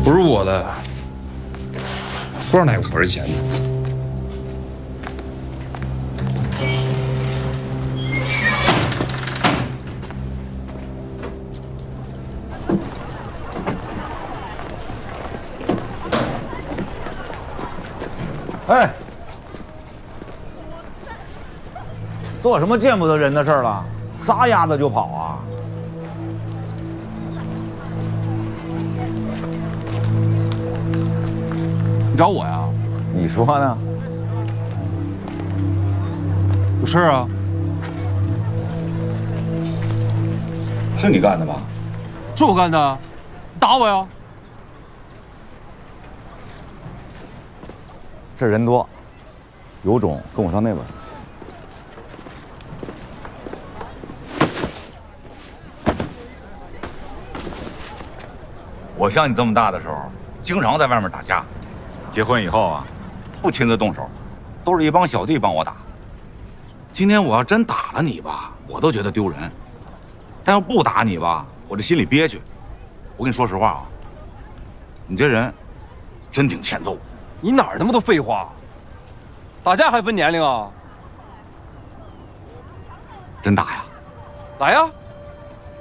不是我的，不知道哪个门捡的。 哎，做什么见不得人的事儿了？撒丫子就跑啊！ 你找我呀？ 你说呢？ 有事啊？ 是你干的吧？ 是我干的，你打我呀？ 这人多，有种跟我上那边。我像你这么大的时候，经常在外面打架。结婚以后啊，不亲自动手，都是一帮小弟帮我打。今天我要真打了你吧，我都觉得丢人；但要不打你吧，我这心里憋屈。我跟你说实话啊，你这人真挺欠揍。 你哪儿那么多废话？打架还分年龄啊？ 真打呀？ 来呀！